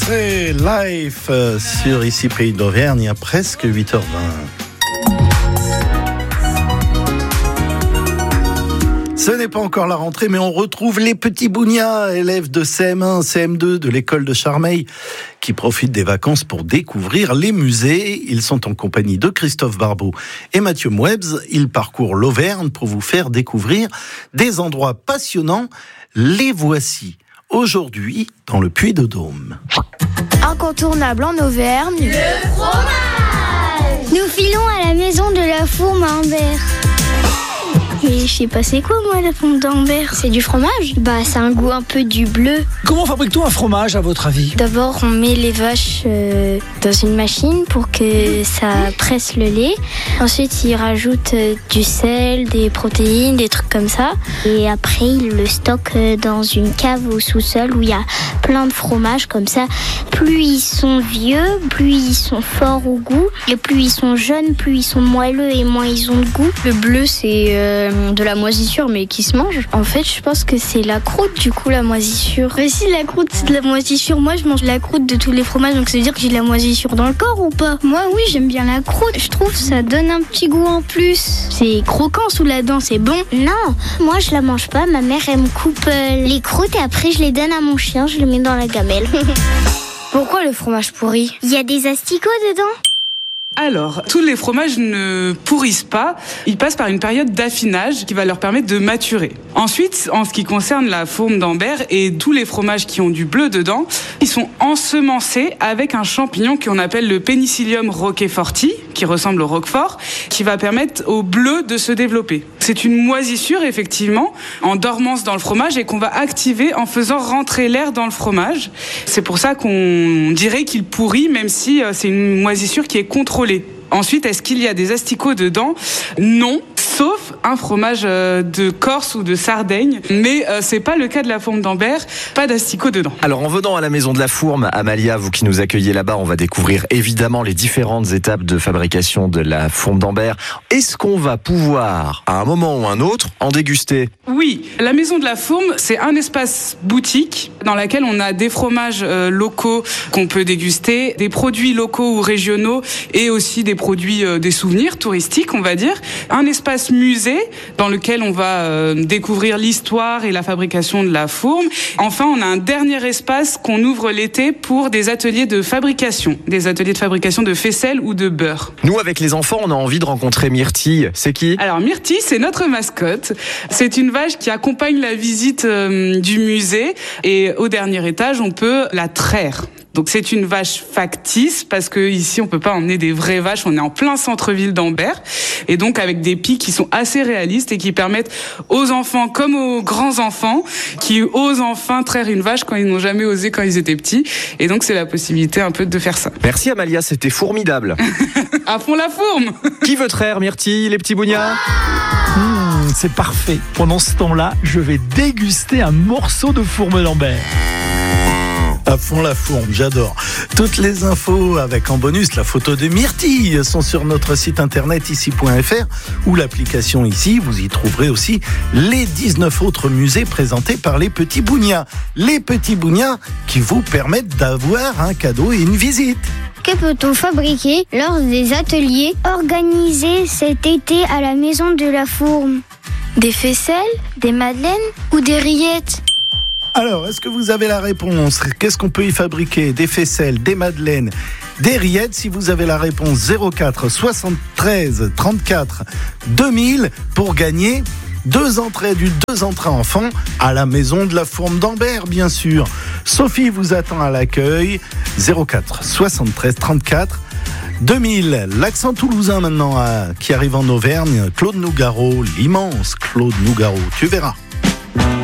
André Life sur Ici Pays d'Auvergne, il y a presque 8h20. Ce n'est pas encore la rentrée, mais on retrouve les petits Bougnats, élèves de CM1, CM2 de l'école de Charmeil, qui profitent des vacances pour découvrir les musées. Ils sont en compagnie de Christophe Barbeau et Mathieu Mouebs. Ils parcourent l'Auvergne pour vous faire découvrir des endroits passionnants. Les voici aujourd'hui dans le Puy-de-Dôme. Incontournable en Auvergne, le fromage. Nous filons à la maison de la Fourme à Ambert. Mais je sais pas c'est quoi moi la Fourme d'Ambert. C'est du fromage ? Bah c'est un goût un peu du bleu. Comment fabrique-t-on un fromage à votre avis ? D'abord on met les vaches dans une machine pour que ça presse le lait. Ensuite ils rajoutent du sel, des protéines, des trucs comme ça. Et après ils le stockent dans une cave au sous-sol où il y a plein de fromages comme ça. Plus ils sont vieux, plus ils sont forts au goût. Et plus ils sont jeunes, plus ils sont moelleux et moins ils ont de goût. Le bleu c'est de la moisissure mais qui se mange. En fait je pense que c'est la croûte du coup la moisissure. Mais si la croûte c'est de la moisissure, moi je mange la croûte de tous les fromages donc ça veut dire que j'ai de la moisissure dans le corps ou pas ? Moi oui j'aime bien la croûte, je trouve ça donne un petit goût en plus. C'est croquant sous la dent, c'est bon ? Non, moi je la mange pas, ma mère elle me coupe les croûtes et après je les donne à mon chien, je les mets dans la gamelle. Pourquoi le fromage pourrit ? Il y a des asticots dedans ? Alors, tous les fromages ne pourrissent pas. Ils passent par une période d'affinage qui va leur permettre de maturer. Ensuite, en ce qui concerne la Fourme d'Ambert et tous les fromages qui ont du bleu dedans, ils sont ensemencés avec un champignon qu'on appelle le Penicillium roqueforti, qui ressemble au roquefort, qui va permettre au bleu de se développer. C'est une moisissure, effectivement, en dormance dans le fromage et qu'on va activer en faisant rentrer l'air dans le fromage. C'est pour ça qu'on dirait qu'il pourrit, même si c'est une moisissure qui est contrôlée. Ensuite, est-ce qu'il y a des asticots dedans ? Non, sauf un fromage de Corse ou de Sardaigne. Mais c'est pas le cas de la Fourme d'Ambert, pas d'asticots dedans. Alors en venant à la maison de la Fourme, Amalia, vous qui nous accueillez là-bas, on va découvrir évidemment les différentes étapes de fabrication de la Fourme d'Ambert. Est-ce qu'on va pouvoir, à un moment ou un autre, en déguster ? Oui, la maison de la Fourme, c'est un espace boutique dans lequel on a des fromages locaux qu'on peut déguster, des produits locaux ou régionaux et aussi des produits, des souvenirs touristiques, on va dire. Un espace musée dans lequel on va découvrir l'histoire et la fabrication de la fourme. Enfin, on a un dernier espace qu'on ouvre l'été pour des ateliers de fabrication de faisselle ou de beurre. Nous, avec les enfants, on a envie de rencontrer Myrtille. C'est qui ? Alors Myrtille, c'est notre mascotte. C'est une vache qui accompagne la visite du musée et au dernier étage, on peut la traire. Donc c'est une vache factice parce que ici on peut pas emmener des vraies vaches, on est en plein centre-ville d'Ambert et donc avec des pics qui sont assez réalistes et qui permettent aux enfants comme aux grands-enfants qui osent enfin traire une vache quand ils n'ont jamais osé quand ils étaient petits et donc c'est la possibilité un peu de faire ça. Merci Amalia, c'était formidable. À fond la fourme. Qui veut traire Myrtille, les petits Bougnats ? C'est parfait. Pendant ce temps-là, je vais déguster un morceau de Fourme d'Ambert. À fond la fourme, j'adore. Toutes les infos avec en bonus la photo de Myrtille sont sur notre site internet ici.fr ou l'application Ici. Vous y trouverez aussi les 19 autres musées présentés par les petits Bougnats. Les petits Bougnats qui vous permettent d'avoir un cadeau et une visite. Que peut-on fabriquer lors des ateliers organisés cet été à la maison de la Fourme ? Des faisselles, des madeleines ou des rillettes ? Alors, est-ce que vous avez la réponse ? Qu'est-ce qu'on peut y fabriquer ? Des faisselles, des madeleines, des rillettes. Si vous avez la réponse, 04 73 34 2000 pour gagner 2 entrées enfants à la maison de la Fourme d'Ambert, bien sûr. Sophie vous attend à l'accueil, 04 73 34 2000. L'accent toulousain maintenant qui arrive en Auvergne. Claude Nougaro, l'immense Claude Nougaro, tu verras.